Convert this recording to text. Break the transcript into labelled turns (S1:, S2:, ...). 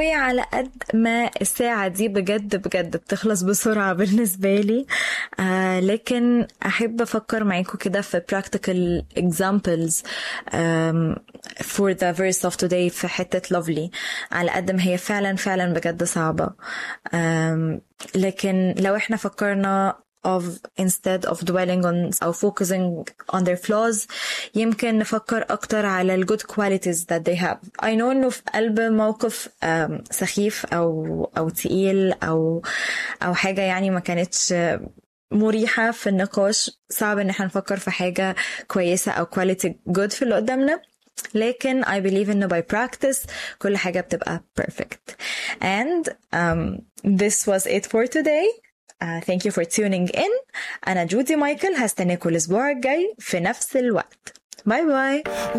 S1: وعلى قد ما الساعة دي بجد بجد بتخلص بسرعة بالنسبة لي، لكن أحب أفكر معاكم كده في practical examples for the verse of today في حتة lovely. على قد ما هي فعلا فعلا بجد صعبة، لكن لو احنا فكرنا instead of dwelling on أو focusing on their flaws، يمكن نفكر أكتر على ال good qualities that they have. I know إنه في قلب موقف سخيف أو تقيل أو حاجة يعني ما كانتش مريحة في النقاش، صعب إن احنا نفكر في حاجة كويسة أو quality good في اللي قدامنا، لكن I believe إنه by practice كل حاجة بتبقى perfect. And this was it for today. Thank you for tuning in. أنا جودي مايكل، هستناكم الأسبوع الجاي في نفس الوقت. باي باي.